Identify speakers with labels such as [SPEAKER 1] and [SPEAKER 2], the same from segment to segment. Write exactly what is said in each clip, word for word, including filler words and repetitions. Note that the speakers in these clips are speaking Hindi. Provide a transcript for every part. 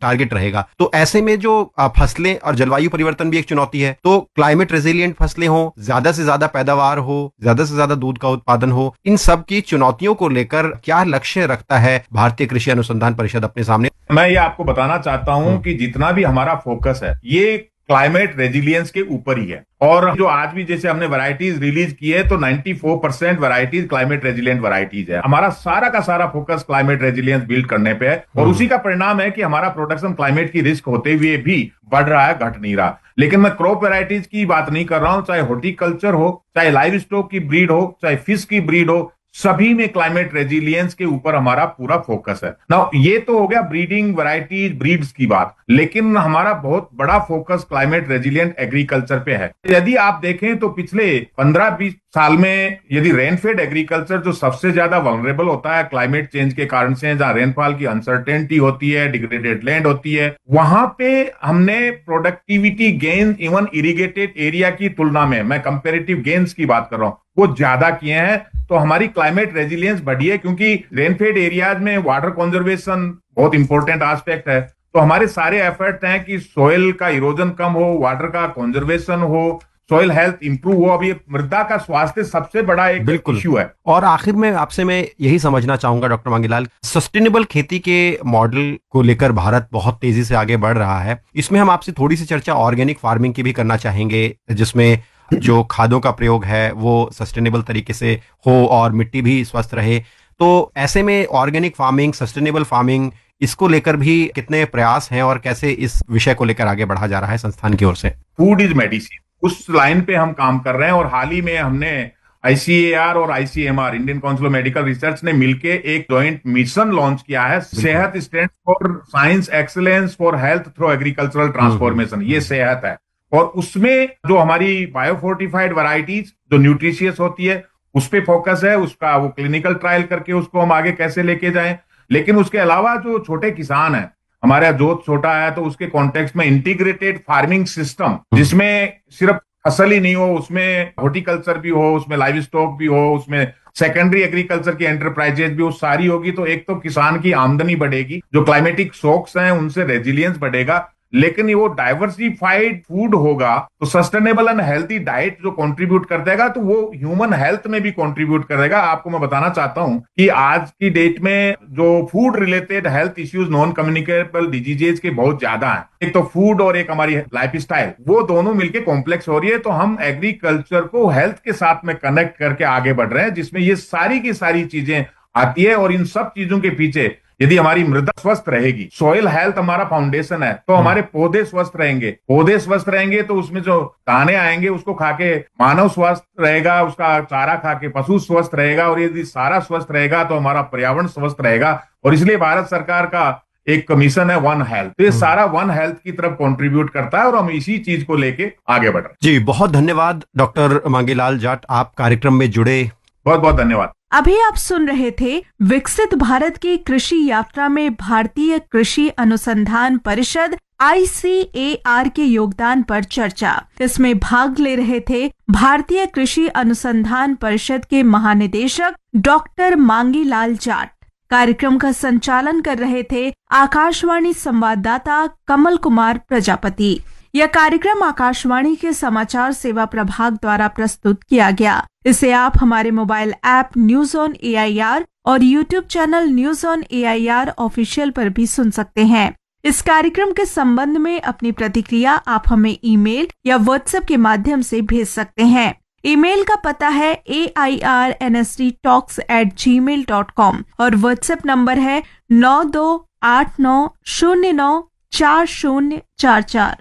[SPEAKER 1] टारगेट रहेगा। तो ऐसे में जो फसलें और जलवायु परिवर्तन भी एक चुनौती है, तो क्लाइमेट रेजिलिएंट फसलें हो, ज्यादा से ज्यादा पैदावार हो, ज्यादा से ज्यादा दूध का उत्पादन हो, इन सब की चुनौतियों को लेकर क्या लक्ष्य रखता है भारतीय कृषि अनुसंधान परिषद अपने सामने?
[SPEAKER 2] मैं ये आपको बताना चाहता हूं कि जितना भी हमारा फोकस है ये क्लाइमेट रेजिलियंस के ऊपर ही है। और जो आज भी जैसे हमने वैरायटीज रिलीज की है तो चौरानवे percent varieties climate resilient varieties है। हमारा सारा का सारा फोकस क्लाइमेट रेजिलियंस बिल्ड करने पे है और उसी का परिणाम है कि हमारा प्रोडक्शन क्लाइमेट की रिस्क होते हुए भी बढ़ रहा है, घट नहीं रहा। लेकिन मैं क्रॉप वैरायटीज की बात नहीं कर रहा हूं, चाहे हॉर्टिकल्चर हो, चाहे लाइव स्टॉक की ब्रीड हो, चाहे फिश की ब्रीड हो, सभी में क्लाइमेट रेजिलियंस के ऊपर हमारा पूरा फोकस है। नाउ ये तो हो गया ब्रीडिंग वैरायटीज ब्रीड्स की बात, लेकिन हमारा बहुत बड़ा फोकस क्लाइमेट रेजिलिएंट एग्रीकल्चर पे है। यदि आप देखें तो पिछले पंद्रह बीस साल में यदि रेनफेड एग्रीकल्चर जो सबसे ज्यादा वल्नरेबल होता है क्लाइमेट चेंज के कारण से, जहां रेनफॉल की अनसर्टेनिटी होती है, डिग्रेडेड लैंड होती है, वहां पे हमने productivity gain even irrigated area की तुलना में, मैं कंपेरेटिव गेन्स की बात कर रहा हूं, वो ज्यादा किए हैं। तो हमारी क्लाइमेट रेजिलियंस बढ़ी है क्योंकि रेनफेड एरियाज में वाटर कंजर्वेशन बहुत इंपॉर्टेंट एस्पेक्ट है। तो हमारे सारे एफर्ट हैं कि सोइल का इरोजन कम हो, वाटर का कंजर्वेशन हो, सोइल हेल्थ इंप्रूव हो। अभी मृदा का स्वास्थ्य सबसे बड़ा एक इश्यू है।
[SPEAKER 1] और आखिर में आपसे मैं यही समझना चाहूंगा डॉक्टर मांगीलाल, सस्टेनेबल खेती के मॉडल को लेकर भारत बहुत तेजी से आगे बढ़ रहा है। इसमें हम आपसे थोड़ी सी चर्चा ऑर्गेनिक फार्मिंग की भी करना चाहेंगे, जिसमें जो खादों का प्रयोग है वो सस्टेनेबल तरीके से हो और मिट्टी भी स्वस्थ रहे। तो ऐसे में ऑर्गेनिक फार्मिंग, सस्टेनेबल फार्मिंग, इसको लेकर भी कितने प्रयास हैं और कैसे इस विषय को लेकर आगे बढ़ा जा रहा है संस्थान की ओर से?
[SPEAKER 2] फूड इज मेडिसिन, उस लाइन पे हम काम कर रहे हैं। और हाल ही में हमने आईसीएआर और ICMR, Indian council of medical research, ने मिलकर एक जॉइंट मिशन लॉन्च किया है, सेहत stand for science excellence for health through agricultural transformation. ये सेहत है और उसमें जो हमारी बायोफोर्टिफाइड वैरायटीज जो न्यूट्रिशियस होती है उस पे फोकस है। उसका वो क्लिनिकल ट्रायल करके उसको हम आगे कैसे लेके जाएं। लेकिन उसके अलावा जो छोटे किसान हैं, हमारे यहाँ जोत छोटा है, तो उसके कॉन्टेक्स्ट में इंटीग्रेटेड फार्मिंग सिस्टम, जिसमें सिर्फ फसल ही नहीं हो, उसमें हॉर्टिकल्चर भी हो, उसमें लाइव स्टॉक भी हो, उसमें सेकेंडरी एग्रीकल्चर की एंटरप्राइजेज भी हो, सारी होगी तो एक तो किसान की आमदनी बढ़ेगी, जो क्लाइमेटिक शॉक्स हैं उनसे रेजिलियंस बढ़ेगा। लेकिन वो डाइवर्सिफाइड फूड होगा तो सस्टेनेबल एंड हेल्थी डाइट जो कंट्रीब्यूट कर देगा तो वो ह्यूमन हेल्थ में भी कंट्रीब्यूट करेगा। आपको मैं बताना चाहता हूं कि आज की डेट में जो food related health issues, non communicable diseases के बहुत ज्यादा हैं। एक तो फूड और एक हमारी लाइफस्टाइल, वो दोनों मिलके कॉम्प्लेक्स हो रही है। तो हम एग्रीकल्चर को हेल्थ के साथ में कनेक्ट करके आगे बढ़ रहे हैं, जिसमें ये सारी की सारी चीजें आती है। और इन सब चीजों के पीछे यदि हमारी मृदा स्वस्थ रहेगी, सोइल हेल्थ हमारा फाउंडेशन है, तो हमारे पौधे स्वस्थ रहेंगे। पौधे स्वस्थ रहेंगे तो उसमें जो दाने आएंगे उसको खा के मानव स्वस्थ रहेगा, उसका चारा खा के पशु स्वस्थ रहेगा, और यदि सारा स्वस्थ रहेगा तो हमारा पर्यावरण स्वस्थ रहेगा। और इसलिए भारत सरकार का एक मिशन है वन हेल्थ, तो ये सारा वन हेल्थ की तरफ कंट्रीब्यूट करता है और हम इसी चीज को लेके आगे बढ़ रहे हैं।
[SPEAKER 1] जी, बहुत धन्यवाद डॉक्टर मांगीलाल जाट, आप कार्यक्रम में जुड़े,
[SPEAKER 2] बहुत बहुत धन्यवाद।
[SPEAKER 3] अभी आप सुन रहे थे विकसित भारत की कृषि यात्रा में भारतीय कृषि अनुसंधान परिषद आई सी ए आर के योगदान पर चर्चा। इसमें भाग ले रहे थे भारतीय कृषि अनुसंधान परिषद के महानिदेशक डॉक्टर मांगीलाल जाट। कार्यक्रम का संचालन कर रहे थे आकाशवाणी संवाददाता कमल कुमार प्रजापति। यह कार्यक्रम आकाशवाणी के समाचार सेवा प्रभाग द्वारा प्रस्तुत किया गया। इसे आप हमारे mobile app news on A I R और YouTube channel news on A I R official पर भी सुन सकते हैं। इस कार्यक्रम के संबंध में अपनी प्रतिक्रिया आप हमें ईमेल या व्हाट्सएप के माध्यम से भेज सकते हैं। ईमेल का पता है ए I R N S D talks eight ji mail dot com और व्हाट्सएप नंबर है नौ दो आठ नौ शून्य नौ चार शून्य चार चार।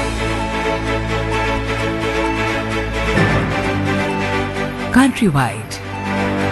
[SPEAKER 4] Countrywide